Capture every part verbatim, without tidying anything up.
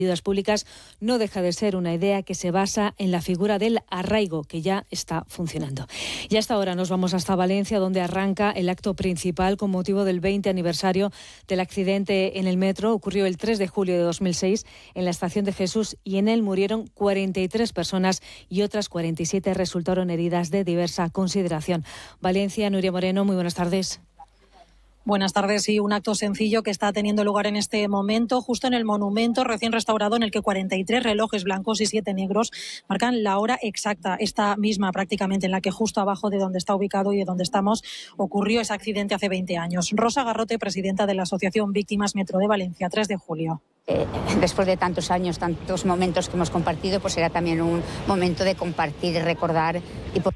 ayudas públicas no deja de ser una idea que se basa en la figura del arraigo, que ya está funcionando. Y hasta ahora nos vamos hasta Valencia, donde arranca el acto principal con motivo del veinte aniversario del accidente en el metro. Ocurrió el tres de julio de dos mil seis en la estación de Jesús y en él murieron cuarenta y tres personas y otras cuarenta y siete resultaron heridas de diversa consideración. Valencia, Nuria Moreno, muy buenas tardes. Buenas tardes. Y un acto sencillo que está teniendo lugar en este momento, justo en el monumento recién restaurado, en el que cuarenta y tres relojes blancos y siete negros marcan la hora exacta, esta misma prácticamente, en la que justo abajo de donde está ubicado y de donde estamos ocurrió ese accidente hace veinte años. Rosa Garrote, presidenta de la Asociación Víctimas Metro de Valencia, tres de julio. Eh, después de tantos años, tantos momentos que hemos compartido, pues era también un momento de compartir y recordar y por...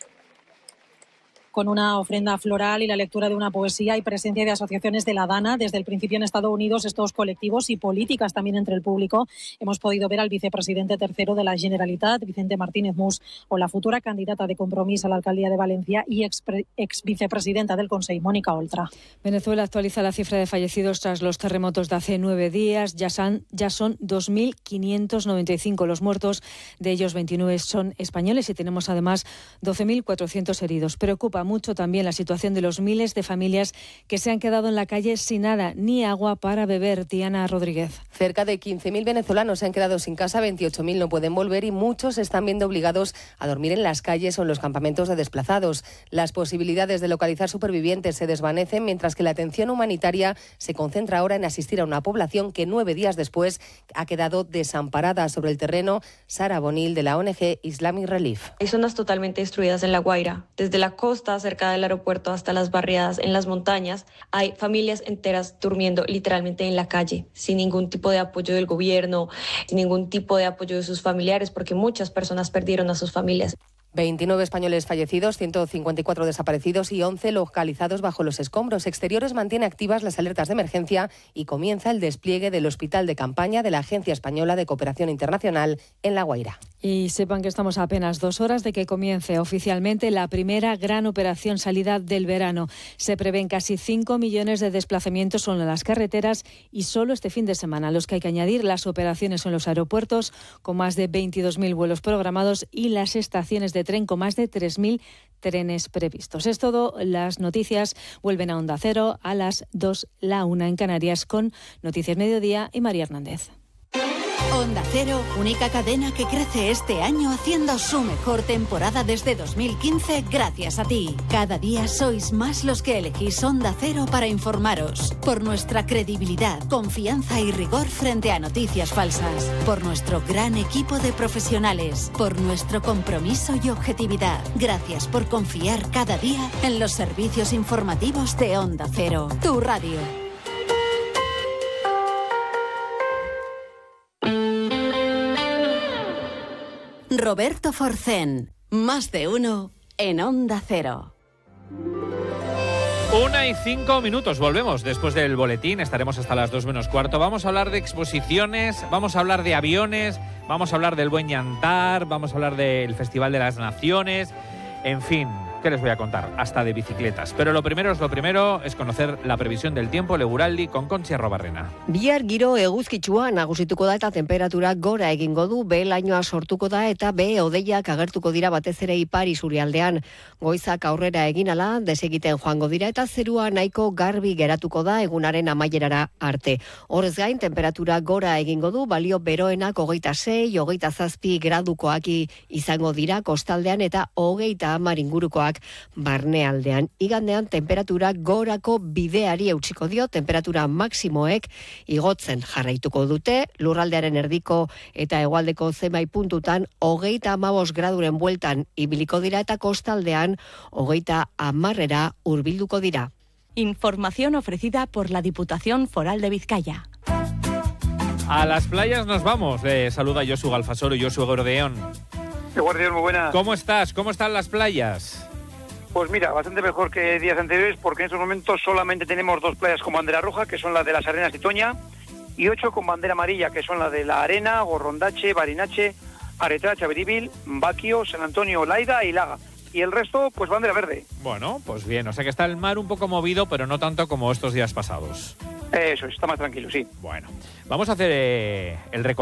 Con una ofrenda floral y la lectura de una poesía y presencia de asociaciones de la Dana. Desde el principio en Estados Unidos, estos colectivos y políticas también entre el público. Hemos podido ver al vicepresidente tercero de la Generalitat, Vicente Martínez Mus, o la futura candidata de Compromís a la alcaldía de Valencia y ex, ex vicepresidenta del Consell, Mónica Oltra. Venezuela actualiza la cifra de fallecidos tras los terremotos de hace nueve días. Ya son, ya son dos mil quinientos noventa y cinco los muertos, de ellos veintinueve son españoles y tenemos además doce mil cuatrocientos heridos. Preocupa mucho también la situación de los miles de familias que se han quedado en la calle sin nada ni agua para beber. Diana Rodríguez. Cerca de quince mil venezolanos se han quedado sin casa, veintiocho mil no pueden volver y muchos se están viendo obligados a dormir en las calles o en los campamentos de desplazados. Las posibilidades de localizar supervivientes se desvanecen, mientras que la atención humanitaria se concentra ahora en asistir a una población que nueve días después ha quedado desamparada. Sobre el terreno, Sara Bonil, de la O N G Islamic Relief. Hay zonas totalmente destruidas en La Guaira, desde la costa cerca del aeropuerto hasta las barriadas en las montañas. Hay familias enteras durmiendo literalmente en la calle, sin ningún tipo de apoyo del gobierno, sin ningún tipo de apoyo de sus familiares, porque muchas personas perdieron a sus familias. veintinueve españoles fallecidos, ciento cincuenta y cuatro desaparecidos y once localizados bajo los escombros. Exteriores mantiene activas las alertas de emergencia y comienza el despliegue del hospital de campaña de la Agencia Española de Cooperación Internacional en La Guaira. Y sepan que estamos a apenas dos horas de que comience oficialmente la primera gran operación salida del verano. Se prevén casi cinco millones de desplazamientos en las carreteras y solo este fin de semana, a los que hay que añadir las operaciones en los aeropuertos, con más de veintidós mil vuelos programados, y las estaciones de tren con más de tres mil trenes previstos. Es todo. Las noticias vuelven a Onda Cero a las dos, la una en Canarias, con Noticias Mediodía y María Hernández. Onda Cero, única cadena que crece este año haciendo su mejor temporada desde dos mil quince gracias a ti. Cada día sois más los que elegís Onda Cero para informaros. Por nuestra credibilidad, confianza y rigor frente a noticias falsas. Por nuestro gran equipo de profesionales. Por nuestro compromiso y objetividad. Gracias por confiar cada día en los servicios informativos de Onda Cero. Tu radio. Roberto Forcén, más de uno en Onda Cero. Una y cinco minutos, volvemos después del boletín, estaremos hasta las dos menos cuarto. Vamos a hablar de exposiciones, vamos a hablar de aviones, vamos a hablar del Buen Llantar, vamos a hablar del Festival de las Naciones, en fin, ¿qué les voy a contar? Hasta de bicicletas. Pero lo primero es lo primero, es conocer la previsión del tiempo, Leguraldi, con Conchi Arrobarrena. Bihar giro eguzkitsua nagusituko da eta temperatura gora egingo du, behe-lainoa sortuko da eta behe hodeiak agertuko dira batez ere ipar isurialdean. Goizak aurrera egin ala, desegiten joango dira eta zerua nahiko garbi geratuko da egunaren amaierara arte. Horrez gain, temperatura gora egingo du, balio beroenak hogeita sei, hogeita zazpi gradukoak izango dira kostaldean eta hogeita hamar ingurukoak barnealdean. Igandean temperatura gorako bideari eutsiko dio, temperatura maksimoek igotzen jarraituko dute, lurraldearen erdiko eta hegoaldeko zenbait puntutan hogeita hamabost graduren bueltan ibiliko dira eta kostaldean hogeita hamarrera hurbilduko dira. Información ofrecida por la Diputación Foral de Vizcaya. A las playas nos vamos. Eh, saluda Josu Galfasoro y Josu Gordeón. Guardián, muy buena. ¿Cómo estás? ¿Cómo están las playas? Pues mira, bastante mejor que días anteriores, porque en estos momentos solamente tenemos dos playas con bandera roja, que son las de las Arenas y Toña, y ocho con bandera amarilla, que son las de La Arena, Gorrondache, Barinache, Aretra, Chaviribil, Baquio, San Antonio, Laida y Laga. Y el resto, pues bandera verde. Bueno, pues bien, o sea que está el mar un poco movido, pero no tanto como estos días pasados. Eso, está más tranquilo, sí. Bueno, vamos a hacer eh, el recorrido